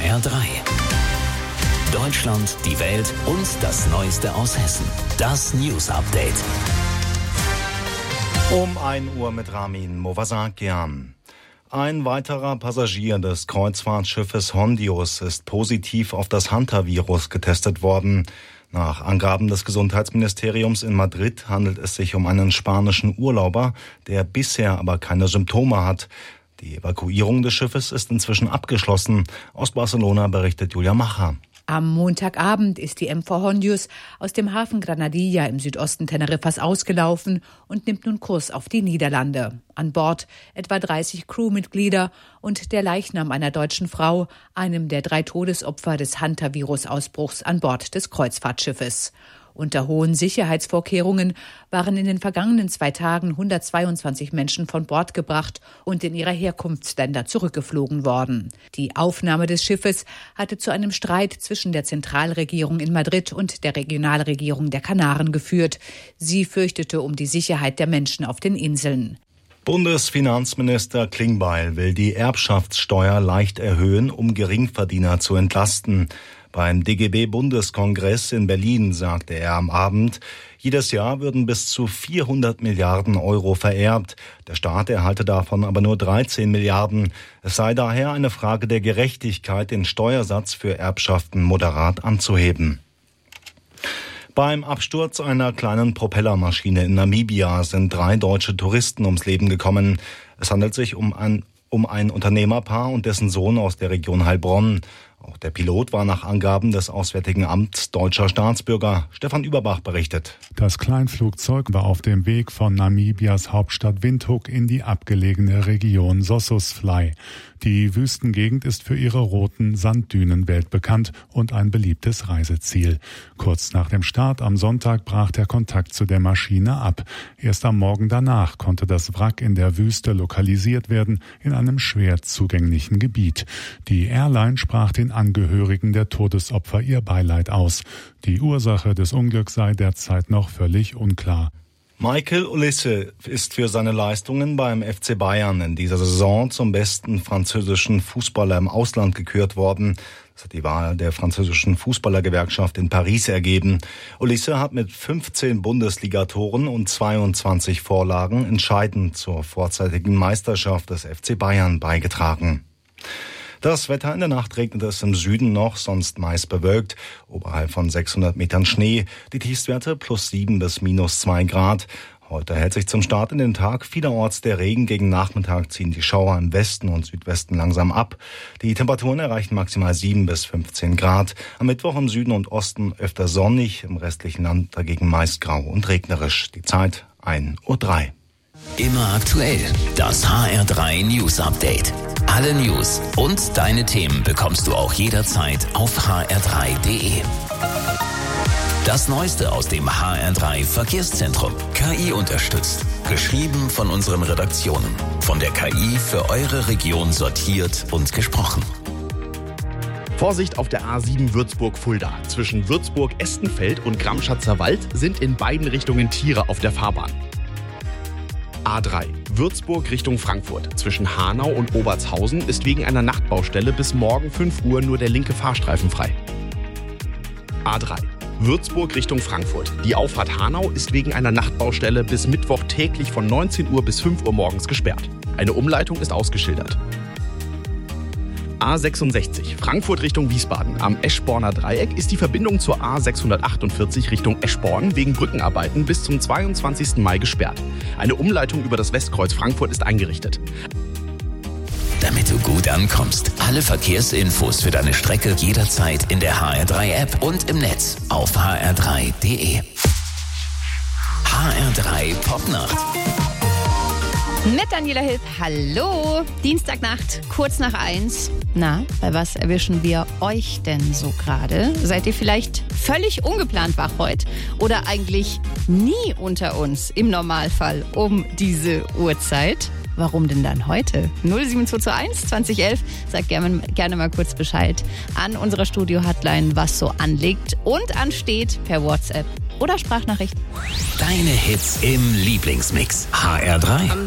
HR3. Deutschland, die Welt und das Neueste aus Hessen. Das News Update. Um 1 Uhr mit Ramin Movasakian. Ein weiterer Passagier des Kreuzfahrtschiffes Hondius ist positiv auf das Hantavirus getestet worden. Nach Angaben des Gesundheitsministeriums in Madrid handelt es sich um einen spanischen Urlauber, der bisher aber keine Symptome hat. Die Evakuierung des Schiffes ist inzwischen abgeschlossen. Aus Barcelona berichtet Julia Macher. Am Montagabend ist die MV Hondius aus dem Hafen Granadilla im Südosten Teneriffas ausgelaufen und nimmt nun Kurs auf die Niederlande. An Bord etwa 30 Crewmitglieder und der Leichnam einer deutschen Frau, einem der 3 Todesopfer des Hantavirus-Ausbruchs an Bord des Kreuzfahrtschiffes. Unter hohen Sicherheitsvorkehrungen waren in den vergangenen 2 Tagen 122 Menschen von Bord gebracht und in ihre Herkunftsländer zurückgeflogen worden. Die Aufnahme des Schiffes hatte zu einem Streit zwischen der Zentralregierung in Madrid und der Regionalregierung der Kanaren geführt. Sie fürchtete um die Sicherheit der Menschen auf den Inseln. Bundesfinanzminister Klingbeil will die Erbschaftssteuer leicht erhöhen, um Geringverdiener zu entlasten. Beim DGB-Bundeskongress in Berlin sagte er am Abend, jedes Jahr würden bis zu 400 Milliarden Euro vererbt. Der Staat erhalte davon aber nur 13 Milliarden. Es sei daher eine Frage der Gerechtigkeit, den Steuersatz für Erbschaften moderat anzuheben. Beim Absturz einer kleinen Propellermaschine in Namibia sind 3 deutsche Touristen ums Leben gekommen. Es handelt sich um ein Unternehmerpaar und dessen Sohn aus der Region Heilbronn. Auch der Pilot war nach Angaben des Auswärtigen Amts deutscher Staatsbürger. Stefan Überbach berichtet. Das Kleinflugzeug war auf dem Weg von Namibias Hauptstadt Windhoek in die abgelegene Region Sossusvlei. Die Wüstengegend ist für ihre roten Sanddünen weltbekannt und ein beliebtes Reiseziel. Kurz nach dem Start am Sonntag brach der Kontakt zu der Maschine ab. Erst am Morgen danach konnte das Wrack in der Wüste lokalisiert werden, in einem schwer zugänglichen Gebiet. Die Airline sprach den Angehörigen der Todesopfer ihr Beileid aus. Die Ursache des Unglücks sei derzeit noch völlig unklar. Michael Olise ist für seine Leistungen beim FC Bayern in dieser Saison zum besten französischen Fußballer im Ausland gekürt worden. Das hat die Wahl der französischen Fußballergewerkschaft in Paris ergeben. Olise hat mit 15 Bundesligatoren und 22 Vorlagen entscheidend zur vorzeitigen Meisterschaft des FC Bayern beigetragen. Das Wetter: in der Nacht regnet es im Süden noch, sonst meist bewölkt. Oberhalb von 600 Metern Schnee. Die Tiefstwerte +7 bis -2 Grad. Heute hält sich zum Start in den Tag vielerorts der Regen. Gegen Nachmittag ziehen die Schauer im Westen und Südwesten langsam ab. Die Temperaturen erreichen maximal 7 bis 15 Grad. Am Mittwoch im Süden und Osten öfter sonnig, im restlichen Land dagegen meist grau und regnerisch. Die Zeit 1:03 Uhr. Immer aktuell. Das HR3 News Update. Alle News und deine Themen bekommst du auch jederzeit auf hr3.de. Das Neueste aus dem HR3 Verkehrszentrum. KI unterstützt. Geschrieben von unseren Redaktionen. Von der KI für eure Region sortiert und gesprochen. Vorsicht auf der A7 Würzburg-Fulda. Zwischen Würzburg-Estenfeld und Gramschatzer Wald sind in beiden Richtungen Tiere auf der Fahrbahn. A3 Würzburg Richtung Frankfurt. Zwischen Hanau und Obertshausen ist wegen einer Nachtbaustelle bis morgen 5 Uhr nur der linke Fahrstreifen frei. A3 Würzburg Richtung Frankfurt. Die Auffahrt Hanau ist wegen einer Nachtbaustelle bis Mittwoch täglich von 19 Uhr bis 5 Uhr morgens gesperrt. Eine Umleitung ist ausgeschildert. A66 Frankfurt Richtung Wiesbaden. Am Eschborner Dreieck ist die Verbindung zur A648 Richtung Eschborn wegen Brückenarbeiten bis zum 22. Mai gesperrt. Eine Umleitung über das Westkreuz Frankfurt ist eingerichtet. Damit du gut ankommst. Alle Verkehrsinfos für deine Strecke jederzeit in der HR3-App und im Netz auf hr3.de. HR3 Popnacht. Mit Daniela Hilf, hallo. Dienstagnacht, kurz nach 1. Na, bei was erwischen wir euch denn so gerade? Seid ihr vielleicht völlig ungeplant wach heute? Oder eigentlich nie unter uns im Normalfall um diese Uhrzeit? Warum denn dann heute? 07221 2011. Sagt gerne mal kurz Bescheid an unserer Studio-Hotline, was so anliegt und ansteht per WhatsApp oder Sprachnachricht. Deine Hits im Lieblingsmix. HR3.